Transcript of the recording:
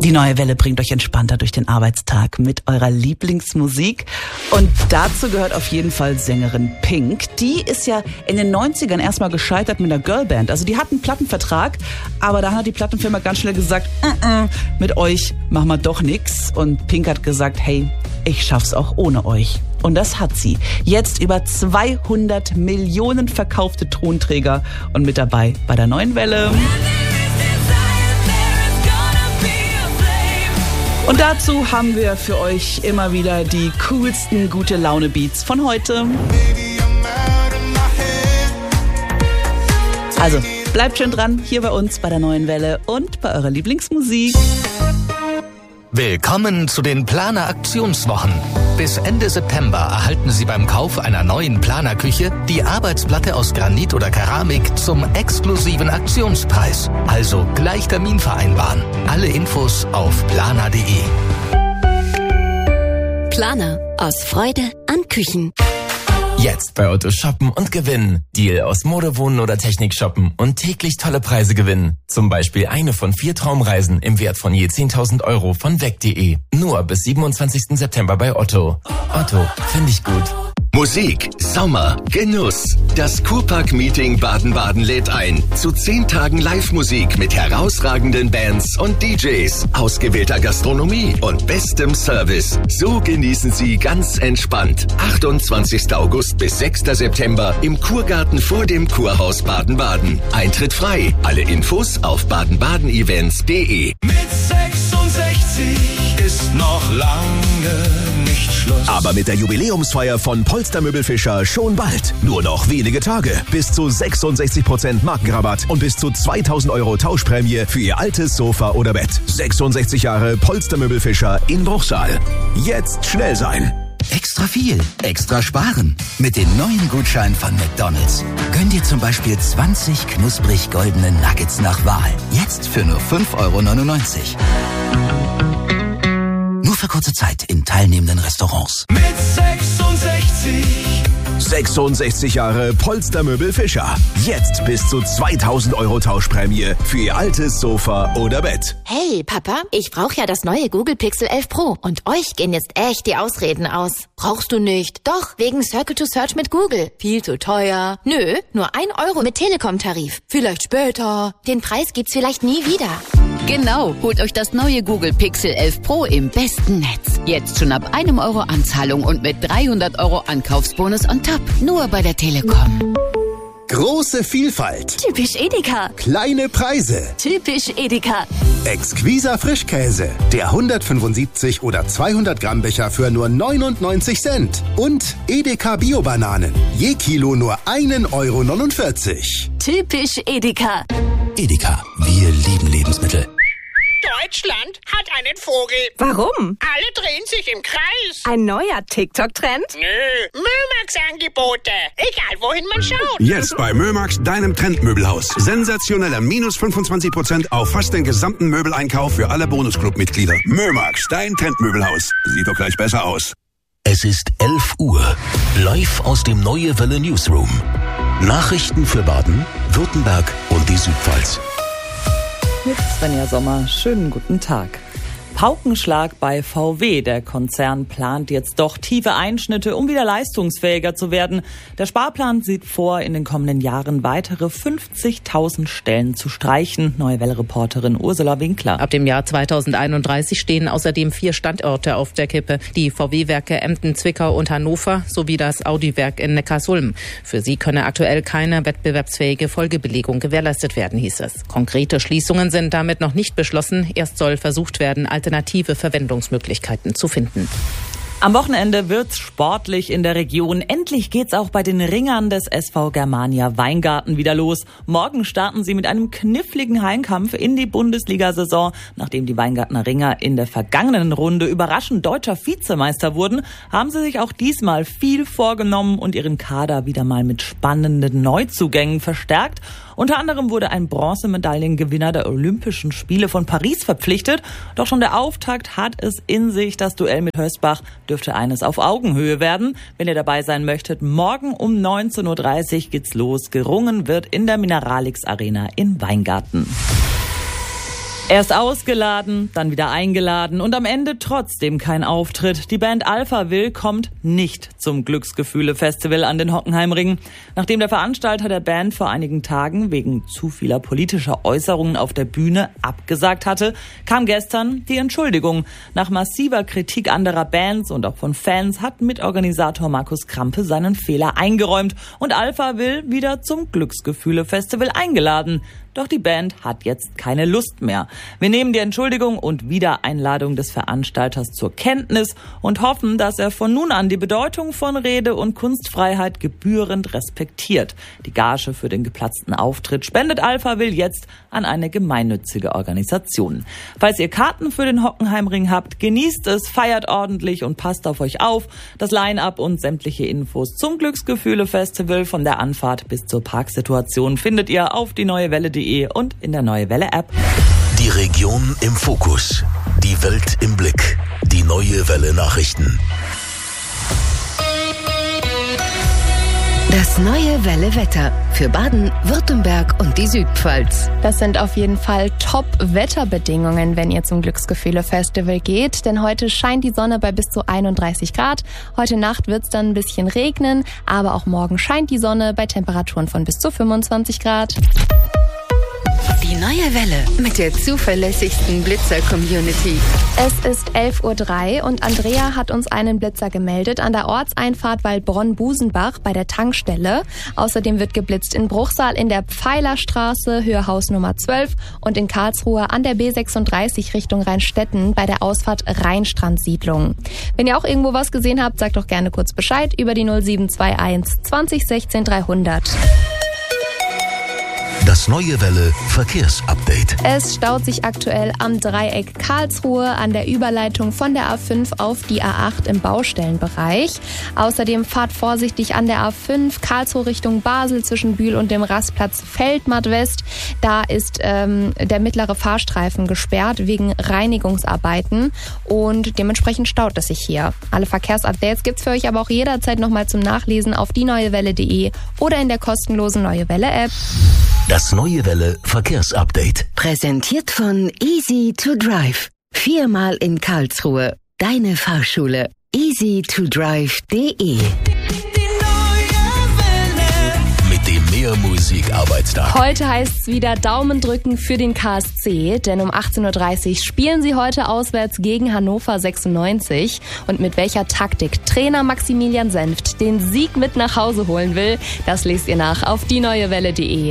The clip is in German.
Die neue Welle bringt euch entspannter durch den Arbeitstag mit eurer Lieblingsmusik. Und dazu gehört auf jeden Fall Sängerin Pink. Die ist ja in den 90ern erstmal gescheitert mit einer Girlband. Also die hat einen Plattenvertrag, aber da hat die Plattenfirma ganz schnell gesagt, mit euch machen wir doch nix. Und Pink hat gesagt, hey, ich schaff's auch ohne euch. Und das hat sie. Jetzt über 200 Millionen verkaufte Tonträger und mit dabei bei der neuen Welle. Und dazu haben wir für euch immer wieder die coolsten Gute-Laune-Beats von heute. Also, bleibt schön dran, hier bei uns bei der neuen Welle und bei eurer Lieblingsmusik. Willkommen zu den Planer-Aktionswochen. Bis Ende September erhalten Sie beim Kauf einer neuen Planerküche die Arbeitsplatte aus Granit oder Keramik zum exklusiven Aktionspreis. Also gleich Termin vereinbaren. Alle Infos auf planer.de. Planer. Aus Freude an Küchen. Jetzt bei Otto shoppen und gewinnen. Deal aus Modewohnen oder Technik shoppen und täglich tolle Preise gewinnen. Zum Beispiel eine von 4 Traumreisen im Wert von je 10.000 Euro von weg.de. Nur bis 27. September bei Otto. Otto, finde ich gut. Musik, Sommer, Genuss. Das Kurpark-Meeting Baden-Baden lädt ein zu 10 Tagen Live-Musik mit herausragenden Bands und DJs, ausgewählter Gastronomie und bestem Service. So genießen Sie ganz entspannt. 28. August bis 6. September im Kurgarten vor dem Kurhaus Baden-Baden. Eintritt frei. Alle Infos auf badenbadenevents.de. Mit 66 ist noch lange nicht Schluss. Aber mit der Jubiläumsfeier von Polstermöbel Fischer schon bald. Nur noch wenige Tage. Bis zu 66% Markenrabatt und bis zu 2.000 Euro Tauschprämie für Ihr altes Sofa oder Bett. 66 Jahre Polstermöbel Fischer in Bruchsal. Jetzt schnell sein. Extra viel, extra sparen. Mit den neuen Gutscheinen von McDonald's. Gönn dir zum Beispiel 20 knusprig goldene Nuggets nach Wahl. Jetzt für nur 5,99 €. Nur für kurze Zeit in teilnehmenden Restaurants. Mit 66. 66 Jahre Polstermöbel Fischer. Jetzt bis zu 2.000 Euro Tauschprämie für Ihr altes Sofa oder Bett. Hey, Papa, ich brauche ja das neue Google Pixel 11 Pro. Und euch gehen jetzt echt die Ausreden aus. Brauchst du nicht? Doch, wegen Circle to Search mit Google. Viel zu teuer. Nö, nur 1 € mit Telekom-Tarif. Vielleicht später. Den Preis gibt's vielleicht nie wieder. Genau, holt euch das neue Google Pixel 11 Pro im besten Netz. Jetzt schon ab 1 € Anzahlung und mit 300 € Ankaufsbonus on top. Nur bei der Telekom. Große Vielfalt. Typisch Edeka. Kleine Preise. Typisch Edeka. Exquiser Frischkäse. Der 175 oder 200 Gramm Becher für nur 99 Cent. Und Edeka Bio-Bananen. Je Kilo nur 1,49 €. Typisch Edeka. Edeka, wir lieben Lebensmittel. Deutschland hat einen Vogel. Warum? Alle drehen sich im Kreis. Ein neuer TikTok-Trend? Nö, Mömax-Angebote. Egal, wohin man schaut. Jetzt bei Mömax, deinem Trendmöbelhaus. Sensationeller minus 25% auf fast den gesamten Möbeleinkauf für alle Bonusclub-Mitglieder. Mömax, dein Trendmöbelhaus. Sieht doch gleich besser aus. Es ist 11 Uhr. Live aus dem Neue Welle Newsroom. Nachrichten für Baden, Württemberg und die Südpfalz. Mit Svenja Sommer. Schönen guten Tag. Paukenschlag bei VW. Der Konzern plant jetzt doch tiefe Einschnitte, um wieder leistungsfähiger zu werden. Der Sparplan sieht vor, in den kommenden Jahren weitere 50.000 Stellen zu streichen. Neue Welle-Reporterin Ursula Winkler. Ab dem Jahr 2031 stehen außerdem 4 Standorte auf der Kippe. Die VW-Werke Emden, Zwickau und Hannover sowie das Audi-Werk in Neckarsulm. Für sie könne aktuell keine wettbewerbsfähige Folgebelegung gewährleistet werden, hieß es. Konkrete Schließungen sind damit noch nicht beschlossen. Erst soll versucht werden, alternative Verwendungsmöglichkeiten zu finden. Am Wochenende wird's sportlich in der Region. Endlich geht's auch bei den Ringern des SV Germania Weingarten wieder los. Morgen starten sie mit einem kniffligen Heimkampf in die Bundesliga-Saison. Nachdem die Weingartner Ringer in der vergangenen Runde überraschend deutscher Vizemeister wurden, haben sie sich auch diesmal viel vorgenommen und ihren Kader wieder mal mit spannenden Neuzugängen verstärkt. Unter anderem wurde ein Bronzemedaillengewinner der Olympischen Spiele von Paris verpflichtet. Doch schon der Auftakt hat es in sich. Das Duell mit Hösbach dürfte eines auf Augenhöhe werden. Wenn ihr dabei sein möchtet, morgen um 19.30 Uhr geht's los. Gerungen wird in der Mineralix Arena in Weingarten. Erst ausgeladen, dann wieder eingeladen und am Ende trotzdem kein Auftritt. Die Band Alphaville kommt nicht zum Glücksgefühle-Festival an den Hockenheimring. Nachdem der Veranstalter der Band vor einigen Tagen wegen zu vieler politischer Äußerungen auf der Bühne abgesagt hatte, kam gestern die Entschuldigung. Nach massiver Kritik anderer Bands und auch von Fans hat Mitorganisator Markus Krampe seinen Fehler eingeräumt und Alphaville wieder zum Glücksgefühle-Festival eingeladen. Doch die Band hat jetzt keine Lust mehr. Wir nehmen die Entschuldigung und Wiedereinladung des Veranstalters zur Kenntnis und hoffen, dass er von nun an die Bedeutung von Rede- und Kunstfreiheit gebührend respektiert. Die Gage für den geplatzten Auftritt spendet Alphaville jetzt an eine gemeinnützige Organisation. Falls ihr Karten für den Hockenheimring habt, genießt es, feiert ordentlich und passt auf euch auf. Das Line-Up und sämtliche Infos zum Glücksgefühle-Festival von der Anfahrt bis zur Parksituation findet ihr auf dieneuewelle.de und in der Neue Welle App. Die Region im Fokus. Die Welt im Blick. Die Neue Welle Nachrichten. Das Neue Welle Wetter für Baden, Württemberg und die Südpfalz. Das sind auf jeden Fall Top-Wetterbedingungen, wenn ihr zum Glücksgefühle-Festival geht. Denn heute scheint die Sonne bei bis zu 31 Grad. Heute Nacht wird es dann ein bisschen regnen. Aber auch morgen scheint die Sonne bei Temperaturen von bis zu 25 Grad. Die Neue Welle mit der zuverlässigsten Blitzer-Community. Es ist 11:03 Uhr und Andrea hat uns einen Blitzer gemeldet an der Ortseinfahrt Waldbronn-Busenbach bei der Tankstelle. Außerdem wird geblitzt in Bruchsal in der Pfeilerstraße, Höhe Haus Nummer 12 und in Karlsruhe an der B36 Richtung Rheinstetten bei der Ausfahrt Rheinstrandsiedlung. Wenn ihr auch irgendwo was gesehen habt, sagt doch gerne kurz Bescheid über die 0721 20 16 300. Das Neue Welle Verkehrsupdate. Es staut sich aktuell am Dreieck Karlsruhe an der Überleitung von der A5 auf die A8 im Baustellenbereich. Außerdem fahrt vorsichtig an der A5 Karlsruhe Richtung Basel zwischen Bühl und dem Rastplatz Feldmatt West. Da ist der mittlere Fahrstreifen gesperrt wegen Reinigungsarbeiten und dementsprechend staut es sich hier. Alle Verkehrsupdates gibt's für euch aber auch jederzeit nochmal zum Nachlesen auf dieneuewelle.de oder in der kostenlosen Neue Welle App. Das Neue Welle Verkehrsupdate. Präsentiert von Easy to Drive. 4-mal in Karlsruhe. Deine Fahrschule. easytodrive.de. Mit dem Mehrmusik-Arbeitstag. Heute heißt es wieder Daumen drücken für den KSC, denn um 18:30 Uhr spielen sie heute auswärts gegen Hannover 96. Und mit welcher Taktik Trainer Maximilian Senft den Sieg mit nach Hause holen will, das lest ihr nach auf dieneuewelle.de.